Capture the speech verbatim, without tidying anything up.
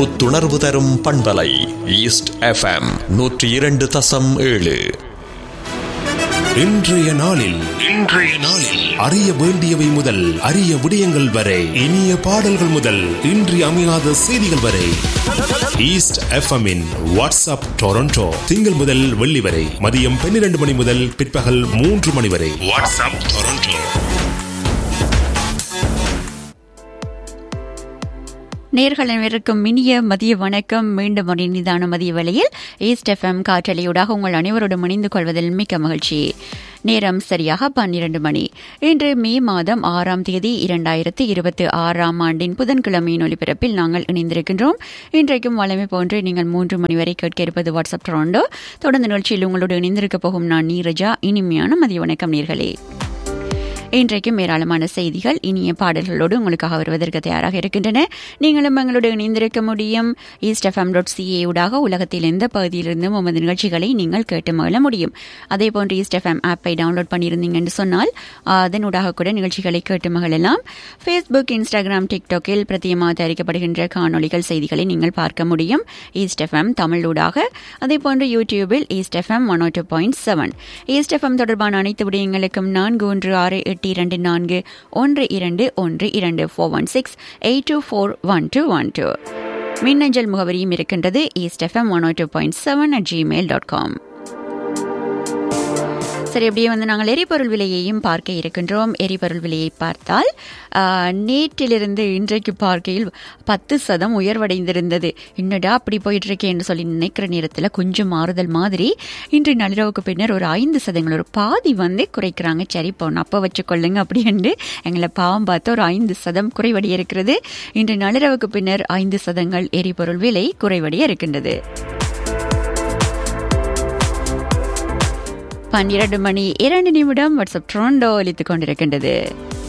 புத்துணர்வு தரும் பண்பலை ஈஸ்ட் எஃப்எம் நூற்றி இரண்டு தசம் ஏழு. இன்றைய நாளில் இன்றைய நாளில் அறிய வேண்டியவை முதல் அரிய விடயங்கள் வரை, இனிய பாடல்கள் முதல் இன்றி அமையாத செய்திகள் வரை, ஈஸ்ட் எஃப்எம்மின் வாட்ஸ்அப் டொரண்டோ திங்கள் முதல் வெள்ளி வரை மதியம் பன்னிரண்டு மணி முதல் பிற்பகல் மூன்று மணி வரை. WhatsApp Toronto. நேயர்கள் அனைவருக்கும் இனிய மதிய வணக்கம். மீண்டும் ஒரு இனிதான மதிய வேளையில் ஈஸ்ட் எஃப்எம் காற்றலையூடாக உங்கள் அனைவரோடும் இணைந்து கொள்வதில் மிக்க மகிழ்ச்சி. நேரம் சரியாக பன்னிரண்டு மணி. இன்று மே மாதம் ஆறாம் தேதி இரண்டாயிரத்தி இருபத்தி ஆறாம் ஆண்டின் புதன்கிழமையின் ஒலிபரப்பில் நாங்கள் இணைந்திருக்கின்றோம். இன்றைக்கும் வழமை போன்று நீங்கள் மூன்று மணி வரை கேட்க இருப்பது வாட்ஸ்அப் டொரண்டோ. தொடர்ந்து நிகழ்ச்சியில் உங்களோடு இணைந்திருக்க போகும் நான் நீரஜா. இனிமையான மதிய வணக்கம் நேயர்களே. இன்றைக்கும் ஏராளமான செய்திகள், இனிய பாடல்களோடு உங்களுக்காக வருவதற்கு தயாராக இருக்கின்றன. நீங்களும் எங்களோடு இணைந்திருக்க முடியும். ஈஸ்ட் எஃப்எம் டாட் சிஏ ஊடாக உலகத்தில் எந்த பகுதியிலிருந்தும் உமது நிகழ்ச்சிகளை நீங்கள் கேட்டு மகிழ முடியும். அதே போன்று ஈஸ்ட் எஃப்எம் ஆப்பை டவுன்லோட் பண்ணியிருந்தீங்க என்று சொன்னால் அதனூடாக கூட நிகழ்ச்சிகளை கேட்டு மகிழலாம். ஃபேஸ்புக், இன்ஸ்டாகிராம், டிக்டாக்கில் பிரத்தியமாக தயாரிக்கப்படுகின்ற காணொலிகள், செய்திகளை நீங்கள் பார்க்க முடியும் ஈஸ்ட் எஃப்எம் தமிழ் ஊடாக. அதே போன்று யூடியூபில் east FM one two point seven. East FM தொடர்பான அனைத்து விடயங்களுக்கும் நான்கு ஒன்று ஆறு எட்டு இரண்டு நான்கு ஒன்று இரண்டு ஒன்று இரண்டு four one six eight two four one two one two. மின்னஞ்சல் முகவரியும் இருக்கின்றது east FM one two point seven at Gmail dot com. சரி, அப்படியே வந்து நாங்கள் எரிபொருள் விலையையும் பார்க்க இருக்கின்றோம். எரிபொருள் விலையை பார்த்தால் நேற்றிலிருந்து இன்றைக்கு பார்க்கையில் பத்து சதம் உயர்வடைந்திருந்தது. என்னடா அப்படி போயிட்டு இருக்கேன் என்று சொல்லி நினைக்கிற நேரத்தில் கொஞ்சம் மாறுதல் மாதிரி இன்று நள்ளிரவுக்கு பின்னர் ஒரு ஐந்து சதங்கள், ஒரு பாதி வந்து குறைக்கிறாங்க. சரி, இப்போ அப்போ வச்சுக்கொள்ளுங்க அப்படி என்று எங்களை பாவம் பார்த்து ஒரு ஐந்து சதம் குறைவடைய இருக்கிறது. இன்று நள்ளிரவுக்கு பின்னர் ஐந்து சதங்கள் எரிபொருள் விலை குறைவடைய இருக்கின்றது. பன்னிரண்டு மணி இரண்டு நிமிடம் வாட்ஸ்அப் டொரண்டோ ஒலித்துக் கொண்டிருக்கின்றது.